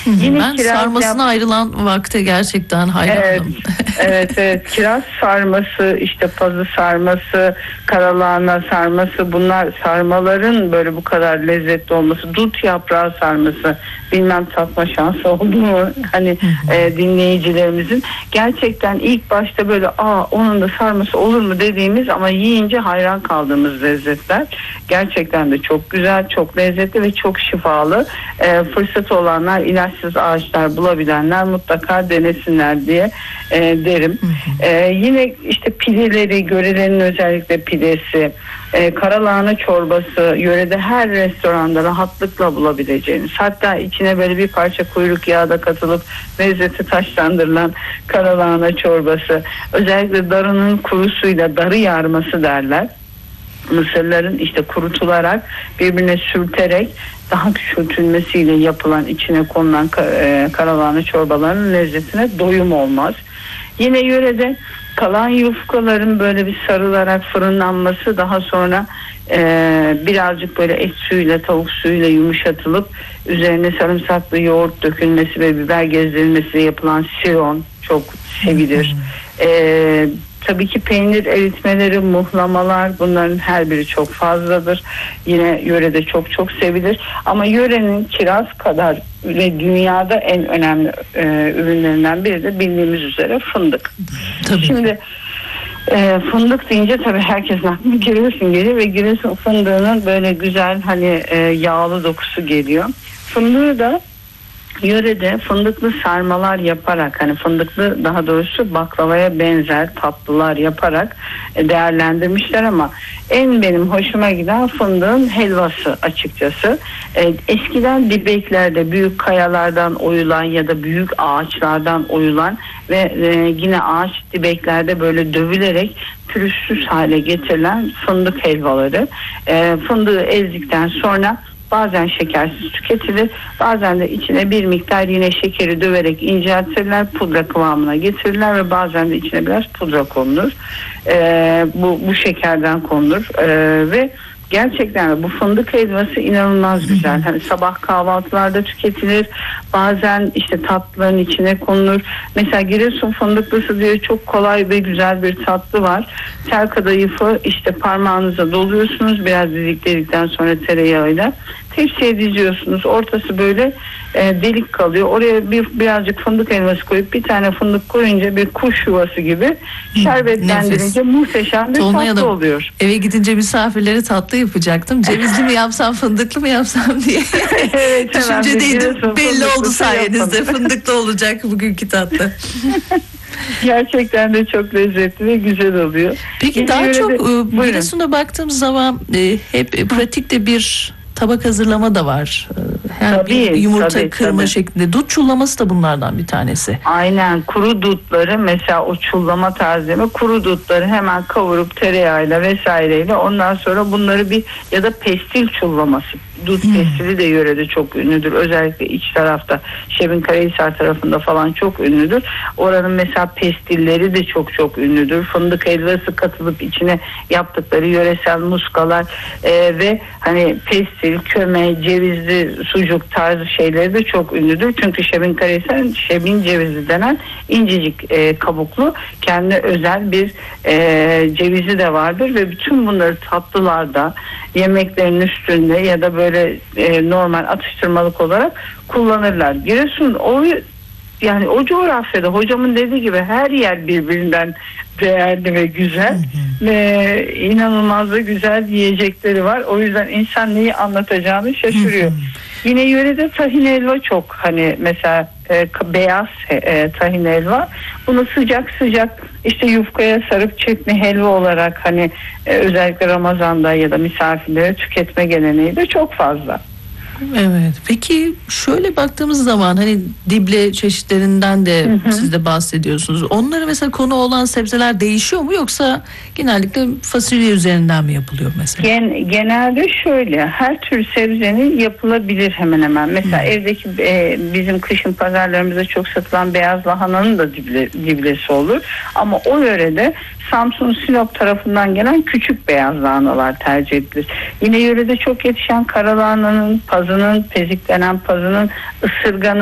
Yine Ben sarmasına ayrılan vakte gerçekten hayranım. Evet. Kiraz sarması, işte pazı sarması, karalahana sarması, bunlar sarmaların böyle bu kadar lezzetli olması, dut yaprağı sarması, bilmem tatma şansı oldu mu hani dinleyicilerimizin, gerçekten ilk başta böyle onun da sarması olur mu dediğimiz ama yiyince hayran kaldığımız lezzetler. Gerçekten de çok güzel, çok lezzetli ve çok şifalı. Fırsatı olanlar, ilaçsız ağaçlar bulabilenler mutlaka denesinler diye derim. Yine işte pideleri, Görelerin özellikle pidesi, karalahana çorbası yörede her restoranda rahatlıkla bulabileceğiniz, hatta içine böyle bir parça kuyruk yağı da katılıp lezzeti taşlandırılan karalahana çorbası, özellikle darının kurusuyla darı yarması derler. Mısırların işte kurutularak birbirine sürterek daha küçültülmesiyle yapılan, içine konulan karalahana çorbalarının lezzetine doyum olmaz. Yine yörede kalan yufkaların böyle bir sarılarak fırınlanması, daha sonra birazcık böyle et suyuyla, tavuk suyuyla yumuşatılıp üzerine sarımsaklı yoğurt dökülmesi ve biber gezdirilmesiyle yapılan siron çok sevilir. Tabii ki peynir eritmeleri, muhlamalar, bunların her biri çok fazladır. Yine yörede çok çok sevilir. Ama yörenin kiraz kadar ve dünyada en önemli ürünlerinden biri de bildiğimiz üzere fındık. Tabii. Şimdi fındık deyince tabii herkesin aklına Giresun geliyor ve Giresun fındığının böyle güzel hani yağlı dokusu geliyor. Fındığı da yörede fındıklı sarmalar yaparak, hani fındıklı, daha doğrusu baklavaya benzer tatlılar yaparak değerlendirmişler ama en benim hoşuma giden fındığın helvası açıkçası. Eskiden dibeklerde, büyük kayalardan oyulan ya da büyük ağaçlardan oyulan ve yine ağaç dibeklerde böyle dövülerek pürüzsüz hale getirilen fındık helvaları. Fındığı ezdikten sonra bazen şekersiz tüketilir, bazen de içine bir miktar yine şekeri döverek inceltirler, pudra kıvamına getirirler ve bazen de içine biraz pudra konulur. Bu şekerden konulur ve gerçekten bu fındık helvası inanılmaz güzel. Hani sabah kahvaltılarda tüketilir. Bazen işte tatlıların içine konulur. Mesela Giresun fındıklısı diye çok kolay ve güzel bir tatlı var. Tel kadayıfı işte parmağınıza doluyorsunuz. Biraz dizikledikten sonra tereyağıyla tepsiye diziyorsunuz. Ortası böyle delik kalıyor. Oraya birazcık fındık helvası koyup bir tane fındık koyunca bir kuş yuvası gibi şerbetlendirince muhteşem bir tatlı oluyor. Eve gidince misafirlere tatlı yapacaktım. Cevizli mi yapsam, fındıklı mı yapsam diye evet, düşüncedeydim. Belli oldu sayenizde. Fındıklı olacak bugünkü tatlı. Gerçekten de çok lezzetli ve güzel oluyor. Peki yine daha çok Giresun'a baktığımız zaman hep pratikte bir tabak hazırlama da var. Bir yumurta kırma şeklinde. Dut çullaması da bunlardan bir tanesi. Aynen, kuru dutları mesela, o çullama tarzı kuru dutları hemen kavurup tereyağıyla vesaireyle, ondan sonra bunları ya da pestil çullaması. Dut pestili de yörede çok ünlüdür. Özellikle iç tarafta, Şebin-Karahisar tarafında falan çok ünlüdür. Oranın mesela pestilleri de çok çok ünlüdür. Fındık helvası katılıp içine yaptıkları yöresel muskalar ve hani pestil, köme, cevizli sucuk tarzı şeyleri de çok ünlüdür. Çünkü Şebin-Karahisar'ın şebin cevizi denen incecik kabuklu kendi özel bir cevizi de vardır ve bütün bunları tatlılarda, yemeklerin üstünde ya da böyle normal atıştırmalık olarak kullanırlar. Giresun yani o coğrafyada hocamın dediği gibi her yer birbirinden değerli ve güzel ve inanılmaz da güzel yiyecekleri var. O yüzden insan neyi anlatacağını şaşırıyor. Yine yörede tahin helva çok, hani mesela beyaz tahin helva. Bunu sıcak sıcak işte yufkaya sarıp çetni helva olarak hani özellikle Ramazan'da ya da misafirlere tüketme geleneği de çok fazla. Evet. Peki şöyle baktığımız zaman hani dible çeşitlerinden de siz de bahsediyorsunuz. Onlara mesela konu olan sebzeler değişiyor mu, yoksa genellikle fasulye üzerinden mi yapılıyor mesela? Genelde şöyle, her tür sebzenin yapılabilir hemen hemen. Mesela evdeki bizim kışın pazarlarımızda çok satılan beyaz lahananın da diblesi olur. Ama o yörede Samsun, Sinop tarafından gelen küçük beyaz lahanalar tercih edilir. Yine yörede çok yetişen karalahananın, pazının, peziklenen pazının, ısırganın,